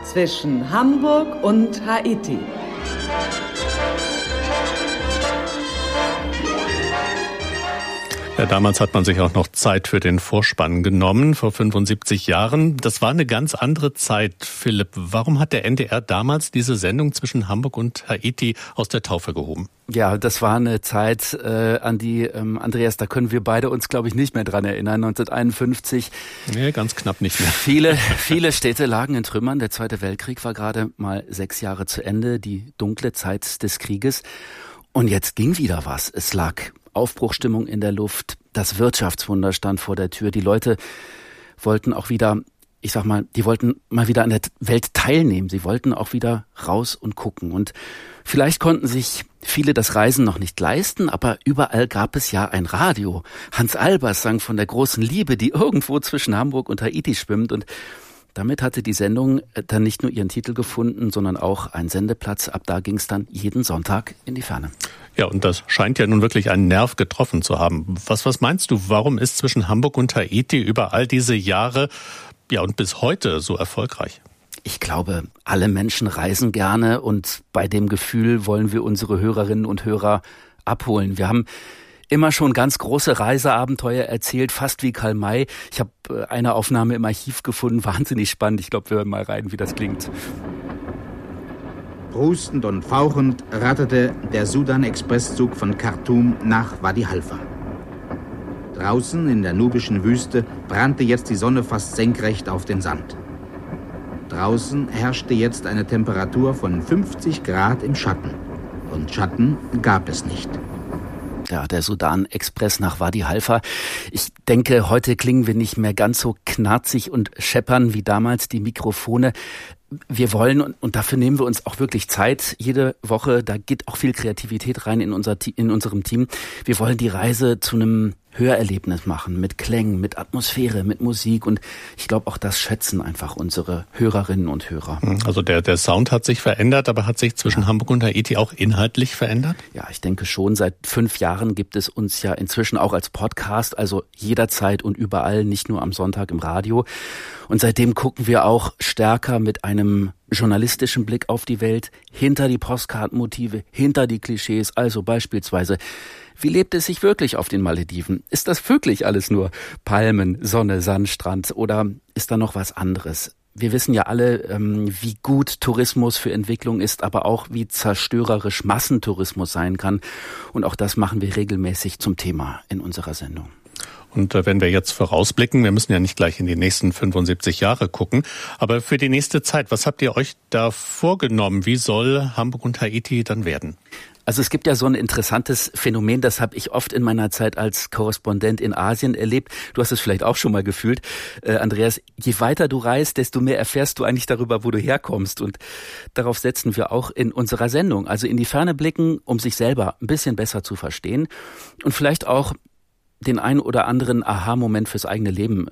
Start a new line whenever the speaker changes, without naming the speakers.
zwischen Hamburg und Haiti.
Ja, damals hat man sich auch noch Zeit für den Vorspann genommen, vor 75 Jahren. Das war eine ganz andere Zeit, Philipp. Warum hat der NDR damals diese Sendung zwischen Hamburg und Haiti aus der Taufe gehoben?
Ja, das war eine Zeit, an die, Andreas, da können wir beide uns, glaube ich, nicht mehr dran erinnern. 1951.
Nee, ganz knapp nicht mehr.
Viele Städte lagen in Trümmern. Der Zweite Weltkrieg war gerade mal 6 Jahre zu Ende, die dunkle Zeit des Krieges. Und jetzt ging wieder was. Es lag Aufbruchstimmung in der Luft. Das Wirtschaftswunder stand vor der Tür. Die Leute wollten auch wieder, die wollten mal wieder an der Welt teilnehmen. Sie wollten auch wieder raus und gucken. Und vielleicht konnten sich viele das Reisen noch nicht leisten, aber überall gab es ja ein Radio. Hans Albers sang von der großen Liebe, die irgendwo zwischen Hamburg und Haiti schwimmt. Und damit hatte die Sendung dann nicht nur ihren Titel gefunden, sondern auch einen Sendeplatz. Ab da ging es dann jeden Sonntag in die Ferne.
Ja, und das scheint ja nun wirklich einen Nerv getroffen zu haben. Was meinst du, warum ist zwischen Hamburg und Haiti über all diese Jahre, ja und bis heute so erfolgreich?
Ich glaube, alle Menschen reisen gerne und bei dem Gefühl wollen wir unsere Hörerinnen und Hörer abholen. Wir haben immer schon ganz große Reiseabenteuer erzählt, fast wie Karl May. Ich habe eine Aufnahme im Archiv gefunden, wahnsinnig spannend. Ich glaube, wir hören mal rein, wie das klingt.
Prustend und fauchend ratterte der Sudan-Expresszug von Khartoum nach Wadi Halfa. Draußen in der nubischen Wüste brannte jetzt die Sonne fast senkrecht auf den Sand. Draußen herrschte jetzt eine Temperatur von 50 Grad im Schatten. Und Schatten gab es nicht.
Ja, der Sudan-Express nach Wadi Halfa. Ich denke, heute klingen wir nicht mehr ganz so knarzig und scheppern wie damals die Mikrofone. Wir wollen, und dafür nehmen wir uns auch wirklich Zeit, jede Woche, da geht auch viel Kreativität rein in unserem Team. Wir wollen die Reise zu einem Hörerlebnis machen, mit Klängen, mit Atmosphäre, mit Musik, und ich glaube, auch das schätzen einfach unsere Hörerinnen und Hörer.
Also der Sound hat sich verändert, aber hat sich zwischen Hamburg und Haiti auch inhaltlich verändert?
Ja, ich denke schon. Seit 5 Jahren gibt es uns ja inzwischen auch als Podcast, also jederzeit und überall, nicht nur am Sonntag im Radio. Und seitdem gucken wir auch stärker mit einem journalistischen Blick auf die Welt, hinter die Postkartenmotive, hinter die Klischees, also beispielsweise, wie lebt es sich wirklich auf den Malediven? Ist das wirklich alles nur Palmen, Sonne, Sandstrand, oder ist da noch was anderes? Wir wissen ja alle, wie gut Tourismus für Entwicklung ist, aber auch wie zerstörerisch Massentourismus sein kann. Und auch das machen wir regelmäßig zum Thema in unserer Sendung.
Und wenn wir jetzt vorausblicken, wir müssen ja nicht gleich in die nächsten 75 Jahre gucken, aber für die nächste Zeit, was habt ihr euch da vorgenommen? Wie soll Hamburg und Haiti dann werden?
Also es gibt ja so ein interessantes Phänomen, das habe ich oft in meiner Zeit als Korrespondent in Asien erlebt. Du hast es vielleicht auch schon mal gefühlt, Andreas. Je weiter du reist, desto mehr erfährst du eigentlich darüber, wo du herkommst. Und darauf setzen wir auch in unserer Sendung. Also in die Ferne blicken, um sich selber ein bisschen besser zu verstehen und vielleicht auch den ein oder anderen Aha-Moment fürs eigene Leben